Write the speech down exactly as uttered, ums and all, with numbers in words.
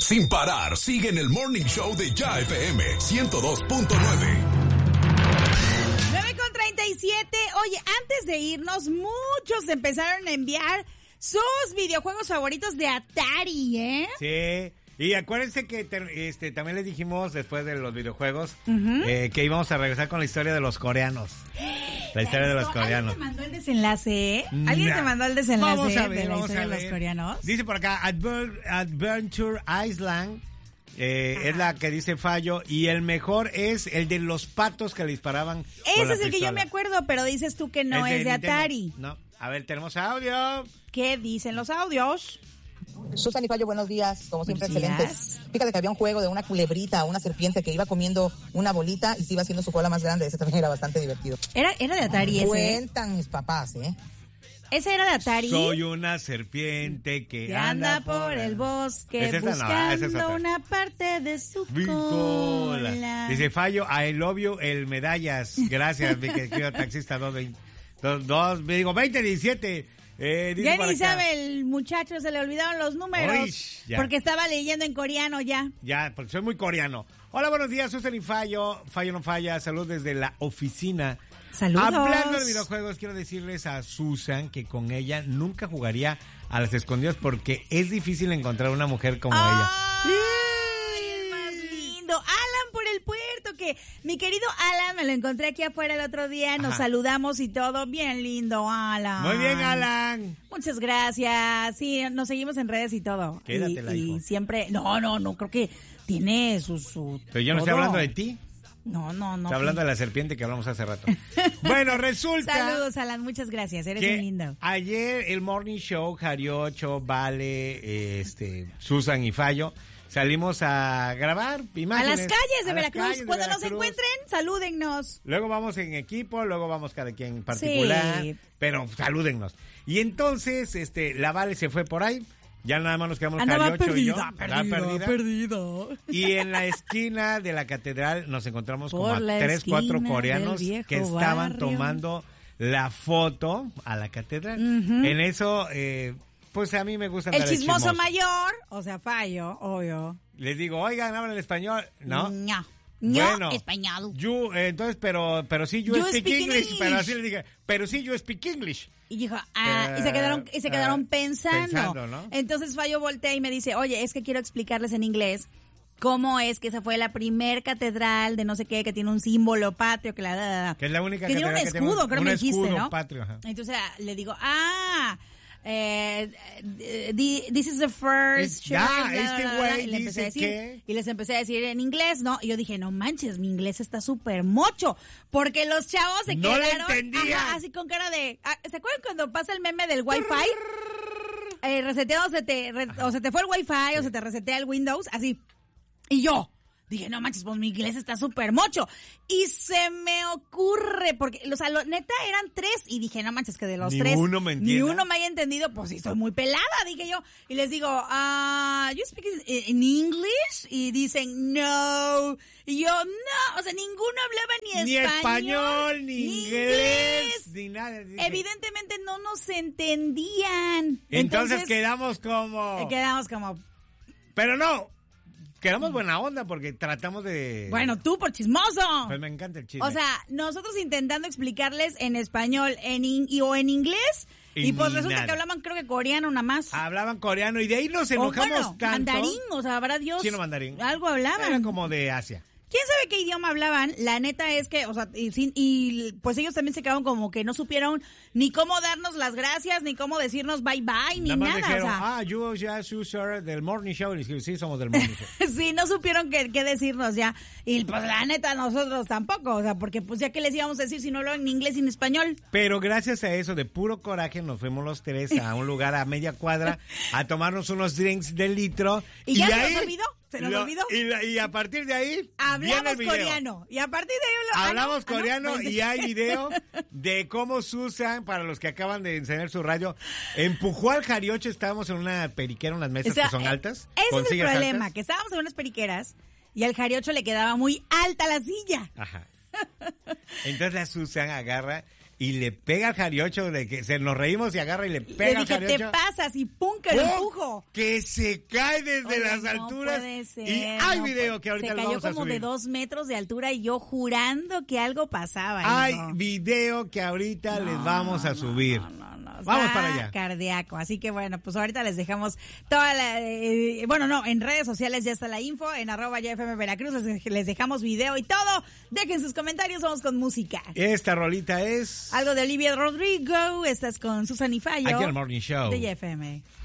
Sin parar, sigue en el Morning Show de Ya F M ciento dos punto nueve. nueve con treinta y siete. Oye, antes de irnos, muchos empezaron a enviar sus videojuegos favoritos de Atari, ¿eh? Sí. Y acuérdense que te, este, también les dijimos después de los videojuegos uh-huh. eh, que íbamos a regresar con la historia de los coreanos. La historia de los coreanos. ¿Alguien te mandó el desenlace? ¿Eh? ¿Alguien nah. te mandó el desenlace vamos a ver, de la vamos historia a ver. de los coreanos? Dice por acá, Adver- Adventure Island eh, es la que dice Fallo y el mejor es el de los patos que le disparaban. Ese es el pistola. Que yo me acuerdo, pero dices tú que no es, es de, de Atari. No, a ver, tenemos audio. ¿Qué dicen los audios? Susan y Fallo, buenos días, como siempre excelentes. Fíjate que había un juego de una culebrita, una serpiente que iba comiendo una bolita y se iba haciendo su cola más grande. Ese también era bastante divertido. Era, era de Atari ese. Cuentan mis papás, ¿eh? Ese era de Atari. Soy una serpiente que, que anda, anda por el bosque es buscando no, es una parte de su cola. cola. Dice Fallo, I love you, el medallas. Gracias, mi querido taxista dos, veinte, dos, dos, digo veinte diecisiete. Eh, ya ni sabe el muchacho, se le olvidaron los números. Uy, porque estaba leyendo en coreano ya. Ya, porque soy muy coreano. Hola, buenos días, Susan y Fallo. Fallo no falla, salud desde la oficina. Saludos. Hablando de videojuegos, quiero decirles a Susan que con ella nunca jugaría a las escondidas porque es difícil encontrar una mujer como ¡ay, ella. ¡ay, el más lindo! Alan por el puerto, que mi querido Alan, me lo encontré aquí afuera el otro día, nos Ajá. saludamos y todo, bien lindo, Alan. Muy bien, Alan. Muchas gracias, sí, nos seguimos en redes y todo. Quédatela, y, hijo. Y siempre, no, no, no, creo que tiene su... su Pero yo no todo. estoy hablando de ti. No, no, no. Está hablando de la serpiente que hablamos hace rato. Bueno, resulta... Saludos, Alan, muchas gracias, eres un lindo. Ayer el Morning Show, Jariocho, Vale, este, Susan y Fallo, salimos a grabar imágenes. A las calles de Veracruz. Calles de Cuando Veracruz. Nos encuentren, salúdennos. Luego vamos en equipo, luego vamos cada quien en particular, sí. Pero salúdennos. Y entonces, este, la Vale se fue por ahí. Ya nada más nos quedamos Andaba Jariocho perdida, y yo. Perdida, perdida, perdida. Y en la esquina de la catedral nos encontramos por como a tres, cuatro coreanos que estaban barrio. tomando la foto a la catedral. Uh-huh. En eso, eh, pues a mí me gusta andar el chismoso, chismoso mayor, o sea, Fallo, obvio. Les digo, oigan, hablan español. No. No. Bueno, no, español. You, eh, entonces, pero, pero sí, yo speak, speak English, English. Pero así le dije, pero sí, yo speak English. Y dijo, ah, uh, y se quedaron, y se quedaron uh, pensando. pensando ¿no? Entonces Fallo voltea y me dice, oye, es que quiero explicarles en inglés cómo es que esa fue la primer catedral de no sé qué, que tiene un símbolo patrio, que la, la, la que es la única que catedral tiene un escudo, que creo que me dijiste, ¿no? Patrio, ajá. Entonces le digo, ah, eh, this is the first ya, bla, este bla, güey y, le empecé a decir, que... y les empecé a decir en inglés, ¿no? Y yo dije, no manches, mi inglés está súper mocho, porque los chavos se no quedaron ajá, así con cara de, ¿se acuerdan cuando pasa el meme del Wi-Fi? Eh, reseteado, se te, re, o se te fue el Wi-Fi, sí. o se te resetea el Windows, así. Y yo dije, no manches, pues mi inglés está súper mocho. Y se me ocurre, porque, o sea, lo, neta eran tres, y dije, no manches, que de los ni tres, uno me ni uno me haya entendido, pues sí, soy muy pelada, dije yo. Y les digo, ah, uh, ¿you speak in English? Y dicen, no. Y yo, no, o sea, ninguno hablaba ni, ni español. español, ni, ni inglés, inglés, ni nada. Dije. Evidentemente no nos entendían. Entonces, Entonces quedamos como... Quedamos como... Pero no... Quedamos buena onda porque tratamos de... Bueno, tú por chismoso. Pues me encanta el chisme. O sea, nosotros intentando explicarles en español en in- y, o en inglés y, y pues resulta nada. Que hablaban creo que coreano nada más. Hablaban coreano y de ahí nos enojamos o bueno, tanto. mandarín, o sea, habrá Dios. Chino mandarín. Algo hablaban. Era como de Asia. ¿Quién sabe qué idioma hablaban? La neta es que, o sea, y, y pues ellos también se quedaron como que no supieron ni cómo darnos las gracias, ni cómo decirnos bye bye, ni nada. nada dijeron, o sea, ah, you just you sir del Morning Show. Y sí, somos del Morning Show. Sí, no supieron qué, qué decirnos ya. Y pues la neta nosotros tampoco, o sea, porque pues ya qué les íbamos a decir si no hablaban ni inglés ni español. Pero gracias a eso, de puro coraje, nos fuimos los tres a un lugar a media cuadra a tomarnos unos drinks de litro. ¿Y, y ya se ahí, nos olvidó? ¿Se nos lo, olvidó? Y, la, y a partir de ahí, hablamos viene el coreano. Y a partir de ahí... Lo, hablamos ah, no, coreano ah, no, y hay video de cómo Susan, para los que acaban de encender su radio, empujó al Jariocho. Estábamos en una periquera, unas mesas o sea, que son altas. Ese es el problema, altas. Que estábamos en unas periqueras y al Jariocho le quedaba muy alta la silla. Ajá. Entonces la Susan agarra y le pega al Jariocho, de que se nos reímos y agarra y le pega le dije, al Jariocho. te pasas y pum, que lo empujo. Que se cae desde Oye, las no alturas. Puede ser, y hay no video puede. que ahorita se lo cayó vamos a como subir. de dos metros de altura y yo jurando que algo pasaba. Hay hijo. video que ahorita no, les vamos a no, subir. No, no, no. Vamos Está para allá. Cardíaco. Así que bueno, pues ahorita les dejamos toda la... Eh, bueno, no, en redes sociales ya está la info, en arroba ya F M Veracruz les, les dejamos video y todo. Dejen sus comentarios, vamos con música. Esta rolita es... Algo de Olivia Rodrigo, estás con Susan y Fallo. Aquí en el Morning Show de Y F M.